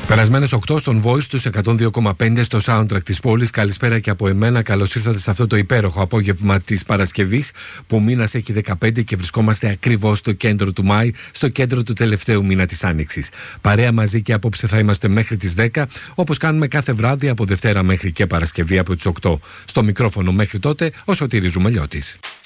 Περασμένες 8 στον Voice τους 102,5 στο soundtrack της πόλης. Καλησπέρα και από εμένα. Καλώς ήρθατε σε αυτό το υπέροχο απόγευμα της Παρασκευής, που ο μήνας έχει 15 και βρισκόμαστε ακριβώς στο κέντρο του Μάη, στο κέντρο του τελευταίου μήνα της Άνοιξης. Παρέα μαζί και απόψε θα είμαστε μέχρι τις 10, όπως κάνουμε κάθε βράδυ από Δευτέρα μέχρι και Παρασκευή από τις 8. Στο μικρόφωνο μέχρι τότε ο Σωτήρης Ζουμελιώτης.